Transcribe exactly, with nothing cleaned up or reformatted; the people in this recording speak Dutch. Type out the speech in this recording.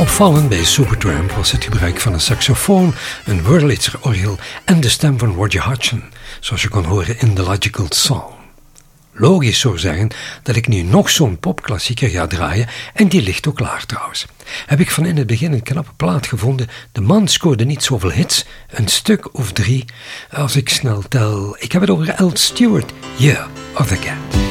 Opvallend bij Supertramp was het gebruik van een saxofoon, een Wurlitzer-orgel en de stem van Roger Hodgson, zoals je kon horen in The Logical Song. Logisch zou zeggen dat ik nu nog zo'n popklassieker ga draaien en die ligt ook klaar trouwens. Heb ik van in het begin een knappe plaat gevonden. De man scoorde niet zoveel hits, een stuk of drie, als ik snel tel. Ik heb het over Al Stewart, Year of the Cat.